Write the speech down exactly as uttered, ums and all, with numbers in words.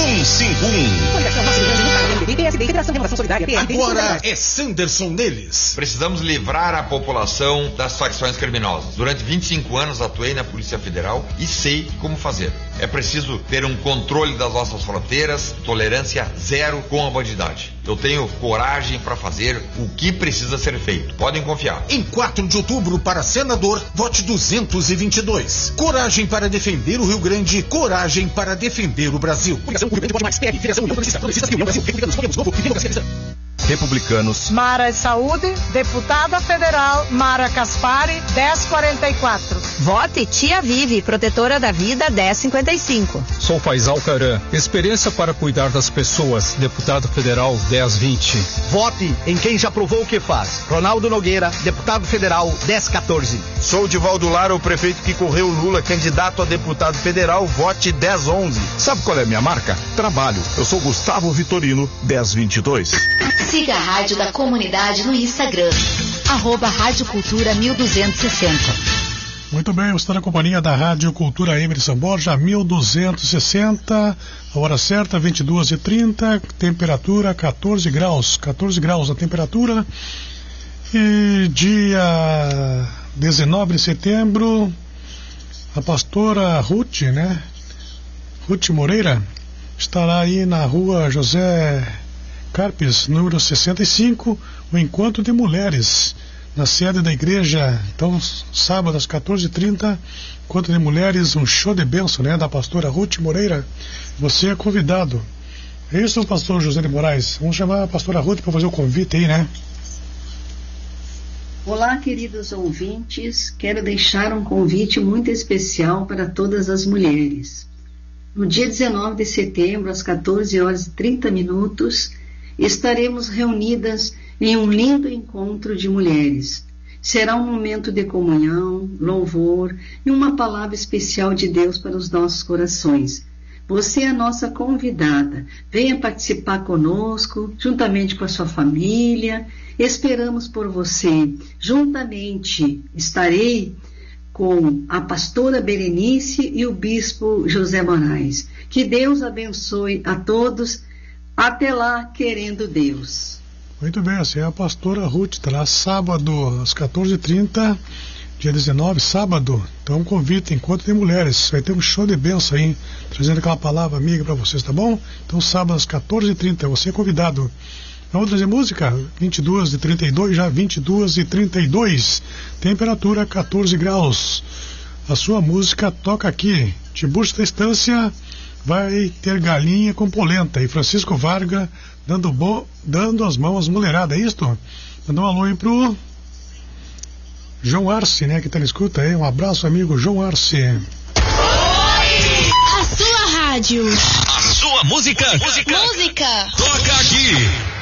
um cinco um. Agora é Sanderson neles. Precisamos livrar a população das facções criminosas. Durante vinte e cinco anos atuei na Polícia Federal e sei como fazer. É preciso ter um controle das nossas fronteiras, tolerância zero com a bandidagem. Eu tenho coragem para fazer o que precisa ser feito. Podem confiar. Em quatro de outubro, para senador, vote duzentos e vinte e dois. Coragem para defender o Rio Grande, coragem para defender o Brasil. Republicanos. Mara Saúde, deputada federal Mara Caspari, dez quarenta e quatro. Vote Tia Vive, protetora da vida, dez cinquenta e cinco. Sou Faisal Caran, experiência para cuidar das pessoas, deputado federal, dez vinte. Vote em quem já provou o que faz. Ronaldo Nogueira, deputado federal, dez quatorze. Sou Divaldo Lara, o prefeito que correu Lula, candidato a deputado federal, vote dez onze. Sabe qual é a minha marca? Trabalho. Eu sou Gustavo Vitorino, dez vinte e dois. Siga a Rádio da Comunidade no Instagram, arroba Rádio Cultura mil duzentos e sessenta. Muito bem, você está na companhia da Rádio Cultura Emerson Borja, mil duzentos e sessenta, a hora certa, vinte e duas e trinta, temperatura quatorze graus, quatorze graus a temperatura, e dia dezenove de setembro, a pastora Ruth, né, Ruth Moreira, estará aí na rua José Carpes, número sessenta e cinco, o Encontro de Mulheres, na sede da igreja. Então, sábado às quatorze e trinta, Encontro de Mulheres, um show de bênção, né, da pastora Ruth Moreira. Você é convidado. É isso, pastor José de Moraes? Vamos chamar a pastora Ruth para fazer o convite aí, né? Olá, queridos ouvintes. Quero deixar um convite muito especial para todas as mulheres. No dia dezenove de setembro, às quatorze horas e trinta minutos, estaremos reunidas em um lindo encontro de mulheres. Será um momento de comunhão, louvor e uma palavra especial de Deus para os nossos corações. Você é a nossa convidada. Venha participar conosco, juntamente com a sua família. Esperamos por você. Juntamente estarei com a pastora Berenice e o bispo José Moraes. Que Deus abençoe a todos. Até lá, querendo Deus. Muito bem, essa é a pastora Ruth, estará sábado às quatorze e trinta, dia dezenove, sábado. Então, um convite, Encontro de Mulheres. Vai ter um show de bênção aí, trazendo aquela palavra amiga para vocês, tá bom? Então, sábado às quatorze e trinta, você é convidado. Vamos trazer música? vinte e duas e trinta e dois, já vinte e duas e trinta e dois, temperatura quatorze graus. A sua música toca aqui. Tiburcio da Estância vai ter galinha com polenta. E Francisco Varga dando, bo... dando as mãos às mulheradas, é isto? Mandar um alô aí pro João Arce, né, que tá na escuta aí. Um abraço, amigo João Arce. A sua rádio. A sua música. Música. Música. Toca aqui.